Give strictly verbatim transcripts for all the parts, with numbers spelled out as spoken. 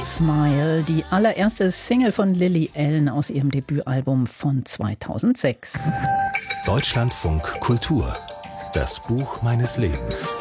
Smile, die allererste Single von Lily Allen aus ihrem Debütalbum von zweitausendsechs. Deutschlandfunk Kultur. Das Buch meines Lebens.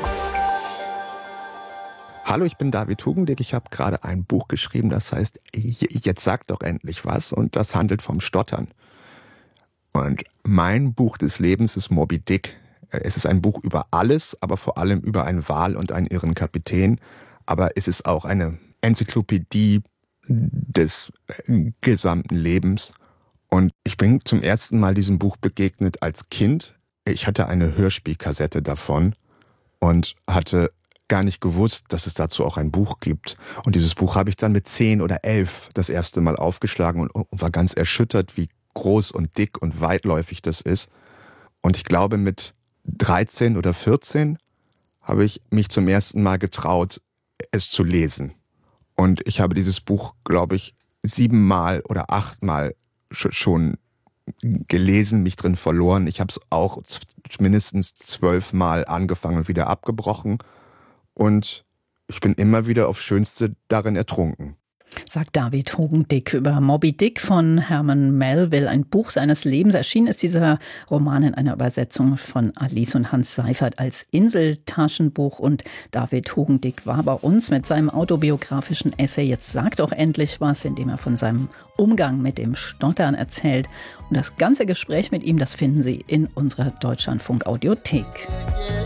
Hallo, ich bin David Hugendick. Ich habe gerade ein Buch geschrieben, das heißt Jetzt sag doch endlich was, und das handelt vom Stottern. Und mein Buch des Lebens ist Moby Dick. Es ist ein Buch über alles, aber vor allem über einen Wal und einen irren Kapitän. Aber es ist auch eine Enzyklopädie des gesamten Lebens. Und ich bin zum ersten Mal diesem Buch begegnet als Kind. Ich hatte eine Hörspielkassette davon und hatte gar nicht gewusst, dass es dazu auch ein Buch gibt. Und dieses Buch habe ich dann mit zehn oder elf das erste Mal aufgeschlagen und war ganz erschüttert, wie groß und dick und weitläufig das ist. Und ich glaube, mit dreizehn oder vierzehn habe ich mich zum ersten Mal getraut, es zu lesen. Und ich habe dieses Buch, glaube ich, siebenmal oder achtmal schon gelesen, mich drin verloren. Ich habe es auch mindestens zwölfmal angefangen und wieder abgebrochen. Und ich bin immer wieder aufs Schönste darin ertrunken. Sagt David Hugendick über Moby Dick von Herman Melville, ein Buch seines Lebens. Erschienen ist dieser Roman in einer Übersetzung von Alice und Hans Seifert als Inseltaschenbuch. Und David Hugendick war bei uns mit seinem autobiografischen Essay Jetzt sag doch endlich was, in dem er von seinem Umgang mit dem Stottern erzählt. Und das ganze Gespräch mit ihm, das finden Sie in unserer Deutschlandfunk Audiothek.